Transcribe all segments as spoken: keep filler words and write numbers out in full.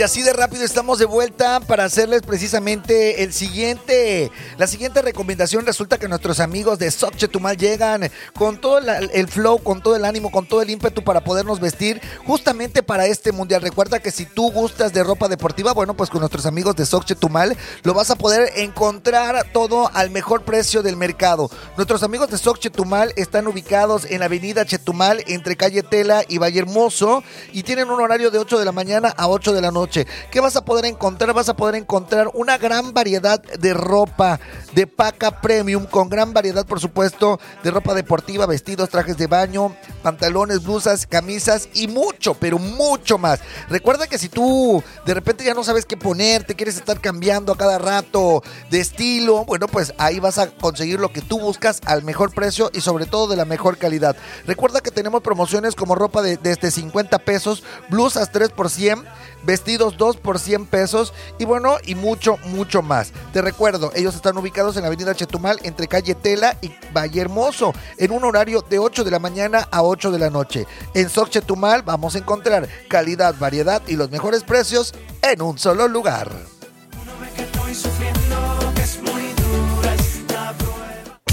Y así de rápido estamos de vuelta para hacerles precisamente el siguiente, la siguiente recomendación. Resulta que nuestros amigos de Soc Chetumal llegan con todo el, el flow, con todo el ánimo, con todo el ímpetu para podernos vestir justamente para este mundial. Recuerda que si tú gustas de ropa deportiva, bueno, pues con nuestros amigos de Soc Chetumal lo vas a poder encontrar todo al mejor precio del mercado. Nuestros amigos de Soc Chetumal están ubicados en la avenida Chetumal entre calle Tela y Valle Hermoso y tienen un horario de ocho de la mañana a ocho de la noche. ¿Qué vas a poder encontrar? Vas a poder encontrar una gran variedad de ropa de paca premium, con gran variedad, por supuesto, de ropa deportiva, vestidos, trajes de baño, pantalones, blusas, camisas y mucho, pero mucho más. Recuerda que si tú de repente ya no sabes qué ponerte, quieres estar cambiando a cada rato de estilo, bueno, pues ahí vas a conseguir lo que tú buscas al mejor precio y sobre todo de la mejor calidad. Recuerda que tenemos promociones como ropa de desde cincuenta pesos, blusas tres por cien, vestidos dos por cien pesos y bueno, y mucho, mucho más. Te recuerdo, ellos están ubicados en la avenida Chetumal entre calle Tela y Valle Hermoso en un horario de ocho de la mañana a ocho de la noche. En Soc Chetumal vamos a encontrar calidad, variedad y los mejores precios en un solo lugar. Uno ve que estoy sufriendo, que es muy dura esta prueba.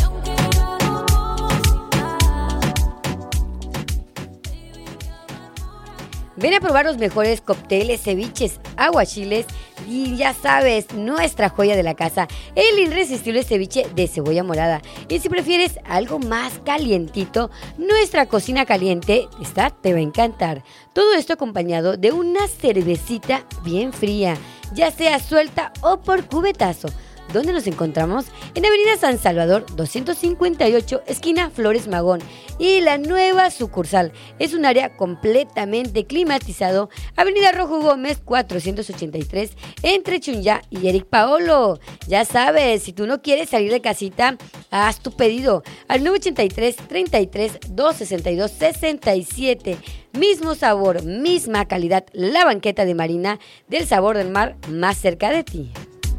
Ven a probar los mejores cócteles, ceviches, aguachiles y ya sabes, nuestra joya de la casa, el irresistible ceviche de cebolla morada. Y si prefieres algo más calientito, nuestra cocina caliente, esta te va a encantar. Todo esto acompañado de una cervecita bien fría, ya sea suelta o por cubetazo. ¿Dónde nos encontramos? En Avenida San Salvador doscientos cincuenta y ocho, esquina Flores Magón. Y la nueva sucursal es un área completamente climatizado, Avenida Rojo Gómez cuatrocientos ochenta y tres, entre Chunyá y Eric Paolo. Ya sabes, si tú no quieres salir de casita, haz tu pedido al nueve ochenta y tres, treinta y tres, doscientos sesenta y dos, sesenta y siete. Mismo sabor, misma calidad, la banqueta de Marina del sabor del mar más cerca de ti.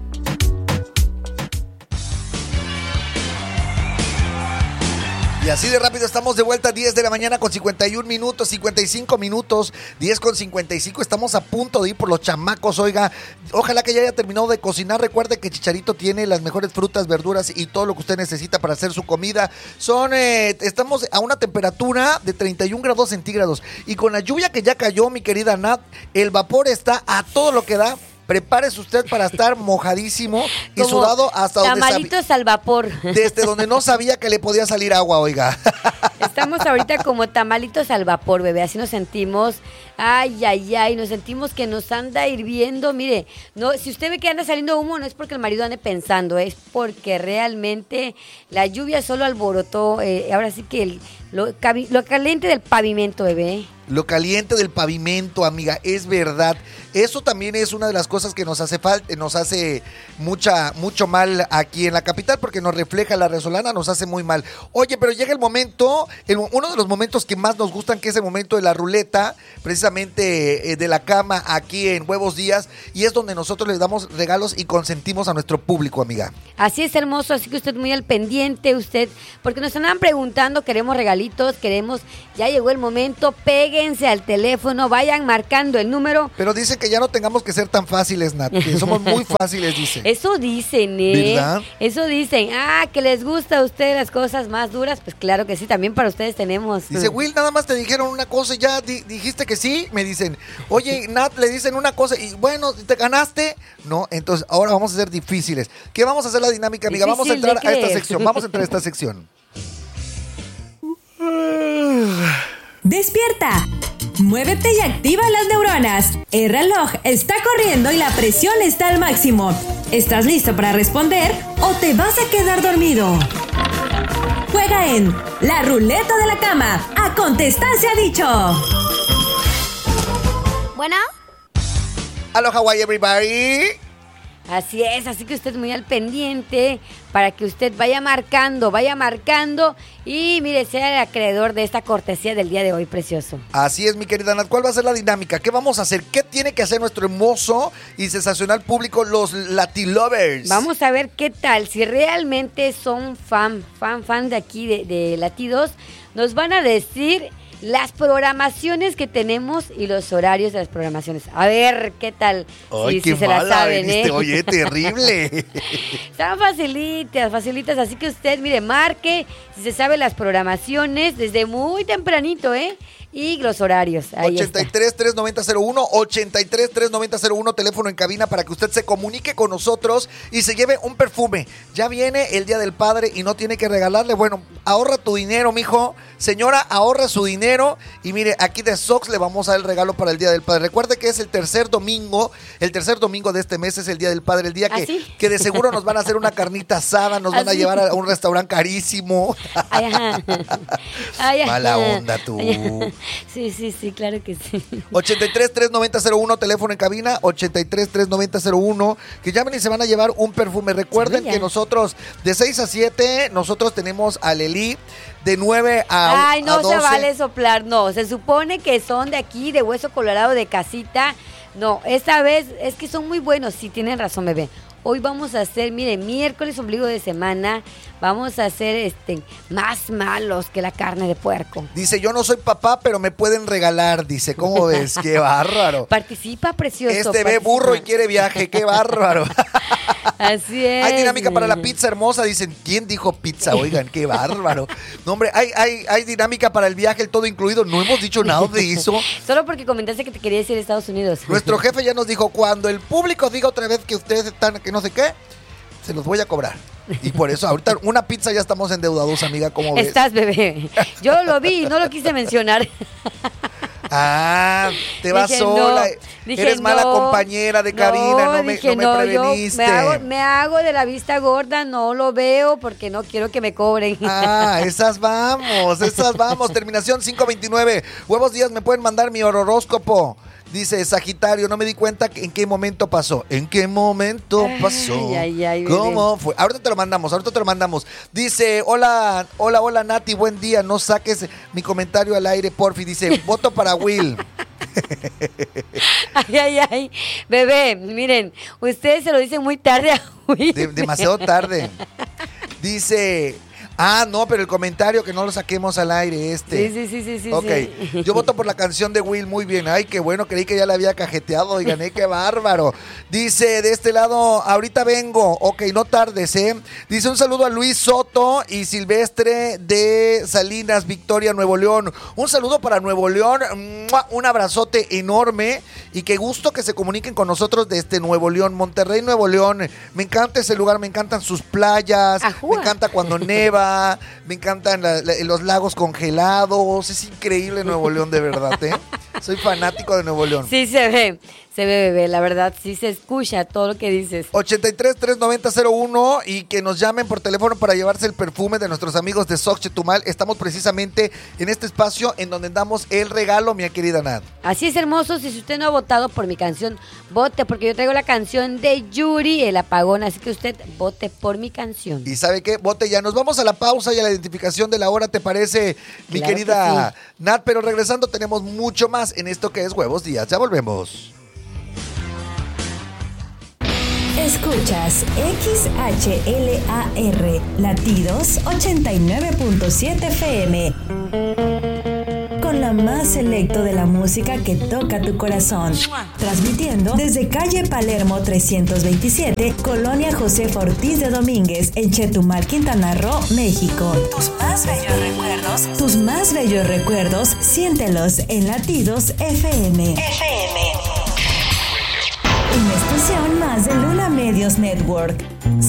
Y así de rápido estamos de vuelta, diez de la mañana con cincuenta y un minutos, cincuenta y cinco minutos, diez con cincuenta y cinco. Estamos a punto de ir por los chamacos, oiga. Ojalá que ya haya terminado de cocinar. Recuerde que Chicharito tiene las mejores frutas, verduras y todo lo que usted necesita para hacer su comida. Son, eh, estamos a una temperatura de treinta y un grados centígrados. Y con la lluvia que ya cayó, mi querida Nat, el vapor está a todo lo que da. Prepárese usted para estar mojadísimo y como sudado hasta donde tamalitos sabía, al vapor. Desde donde no sabía que le podía salir agua, oiga. Estamos ahorita como tamalitos al vapor, bebé. Así nos sentimos. Ay, ay, ay. Nos sentimos que nos anda hirviendo. Mire, no, si usted ve que anda saliendo humo, no es porque el marido ande pensando, es porque realmente la lluvia solo alborotó. Eh, ahora sí que el, lo, lo caliente del pavimento, bebé. Lo caliente del pavimento, amiga, es verdad. Eso también es una de las cosas que nos hace falta, nos hace mucha, mucho mal aquí en la capital, porque nos refleja la resolana, nos hace muy mal. Oye, pero llega el momento, el, uno de los momentos que más nos gustan, que es el momento de la ruleta, precisamente eh, de la cama aquí en Huevos Díaz, y es donde nosotros les damos regalos y consentimos a nuestro público, amiga. Así es, hermoso, así que usted muy al pendiente, usted, porque nos andan preguntando, queremos regalitos, queremos, ya llegó el momento, pegue al teléfono, vayan marcando el número. Pero dicen que ya no tengamos que ser tan fáciles, Nat, que somos muy fáciles, dicen. Eso dicen, ¿eh? ¿Verdad? Eso dicen. Ah, que les gusta a ustedes las cosas más duras, pues claro que sí, también para ustedes tenemos. Dice, Will, nada más te dijeron una cosa y ya di- dijiste que sí, me dicen. Oye, Nat, le dicen una cosa y bueno, ¿te ganaste? No, entonces ahora vamos a ser difíciles. ¿Qué vamos a hacer la dinámica, amiga? Vamos a Difícil de entrar a esta creer. sección, vamos a entrar a esta sección. ¡Despierta! Muévete y activa las neuronas. El reloj está corriendo y la presión está al máximo. ¿Estás listo para responder o te vas a quedar dormido? Juega en La Ruleta de la Cama. A contestar se ha dicho. Bueno. Aloha, Hawaii, everybody. Así es, así que usted muy al pendiente para que usted vaya marcando, vaya marcando y mire, sea el acreedor de esta cortesía del día de hoy, precioso. Así es, mi querida Nat. ¿Cuál va a ser la dinámica? ¿Qué vamos a hacer? ¿Qué tiene que hacer nuestro hermoso y sensacional público, los Latilovers? Vamos a ver qué tal, si realmente son fan, fan, fan de aquí de, de Latidos, nos van a decir las programaciones que tenemos y los horarios de las programaciones. A ver, ¿qué tal? Ay, si, qué si se mala la saben, veniste. ¿eh? Oye, terrible. Están facilitas, facilitas. Así que usted, mire, marque si se sabe las programaciones desde muy tempranito, ¿eh? Y los horarios. Ahí ochenta y está. tres, tres noventa, cero uno, ochenta y tres, tres noventa, cero uno, teléfono en cabina para que usted se comunique con nosotros y se lleve un perfume. Ya viene el Día del Padre y no tiene que regalarle. Bueno, ahorra tu dinero, mijo. Señora, ahorra su dinero. Y mire, aquí de Sox le vamos a dar el regalo para el Día del Padre. Recuerde que es el tercer domingo. El tercer domingo de este mes es el Día del Padre. El día que, ¿Ah, sí? que de seguro nos van a hacer una carnita asada, nos van ¿Ah, a sí? llevar a un restaurante carísimo. Ay, ajá. Ay, ajá. Mala onda tú. Ay, ajá. Sí, sí, sí, claro que sí. ochenta y tres, tres noventa, cero uno, teléfono en cabina, ochenta y tres, tres noventa, cero uno, que llamen y se van a llevar un perfume. Recuerden Sí, ya. que nosotros, de seis a siete, nosotros tenemos a Leli, de nueve a, Ay, no a doce. se vale soplar, no. Se supone que son de aquí, de Hueso Colorado, de casita. No, esta vez es que son muy buenos. Sí, tienen razón, bebé. Hoy vamos a hacer, mire, miércoles, ombligo de semana, vamos a hacer este más malos que la carne de puerco. Dice, yo no soy papá, pero me pueden regalar. Dice, ¿cómo ves? ¡Qué bárbaro! Participa, precioso. Este ve participa. burro y quiere viaje. ¡Qué bárbaro! Así es. Hay dinámica para la pizza hermosa. Dicen, ¿quién dijo pizza? Oigan, qué bárbaro. No, hombre, hay, hay, hay dinámica para el viaje, el todo incluido. No hemos dicho nada de eso. Solo porque comentaste que te querías ir a Estados Unidos. Nuestro jefe ya nos dijo, cuando el público diga otra vez que ustedes están, que no sé qué, se los voy a cobrar. Y por eso, ahorita una pizza ya estamos endeudados, amiga, ¿cómo ves? Estás, bebé. Yo lo vi y no lo quise mencionar. Ah, te vas Dije, sola. no, dije, Eres mala no, compañera de cabina, no, me, dije, no me yo preveniste. me, hago, me hago de la vista gorda, no lo veo porque no quiero que me cobren. Ah, esas vamos, esas vamos. Terminación cinco veintinueve. Huevos días, me pueden mandar mi horóscopo. Dice Sagitario, no me di cuenta en qué momento pasó. ¿En qué momento pasó? Ay, ay, ay, bebé. ¿Cómo fue? Ahorita te lo mandamos, ahorita te lo mandamos. Dice, hola, hola, hola Nati, buen día. No saques mi comentario al aire, porfi. Dice, voto para Will. Ay, ay, ay. Bebé, miren, ustedes se lo dicen muy tarde a Will. De- demasiado tarde. Dice, ah, no, pero el comentario que no lo saquemos al aire este. Sí, sí, sí, sí, sí. Ok, sí. yo voto por la canción de Will, muy bien. Ay, qué bueno, creí que ya la había cajeteado, oigan, eh, qué bárbaro. Dice, de este lado, ahorita vengo, ok, no tardes, ¿eh? Dice, un saludo a Luis Soto y Silvestre de Salinas, Victoria, Nuevo León. Un saludo para Nuevo León, ¡mua! Un abrazote enorme y qué gusto que se comuniquen con nosotros desde Nuevo León, Monterrey, Nuevo León. Me encanta ese lugar, me encantan sus playas, Ajúa. me encanta cuando neva, me encantan la- la- los lagos congelados, es increíble Nuevo León, de verdad, ¿eh? Soy fanático de Nuevo León. Sí se ve, se ve, bebé, la verdad, sí se escucha todo lo que dices. ochenta y tres, tres noventa, cero uno y que nos llamen por teléfono para llevarse el perfume de nuestros amigos de Sox Chetumal. Estamos precisamente en este espacio en donde damos el regalo, mi querida Nat. Así es, hermoso. Si usted no ha votado por mi canción, vote, porque yo traigo la canción de Yuri, El Apagón. Así que usted vote por mi canción. Y ¿sabe qué? Vote ya. Nos vamos a la pausa y a la identificación de la hora, ¿te parece, mi Claro querida que Nat? Pero regresando tenemos mucho más en esto que es Huevos Días. Ya volvemos. Escuchas X H L A R Latidos ochenta y nueve punto siete F M. Con la más selecto de la música que toca tu corazón. Transmitiendo desde calle Palermo trescientos veintisiete, Colonia José Ortiz de Domínguez, en Chetumal, Quintana Roo, México. Tus más bellos recuerdos, tus más bellos recuerdos, siéntelos en Latidos F M. F M. Una estación más de Luna Medios Network.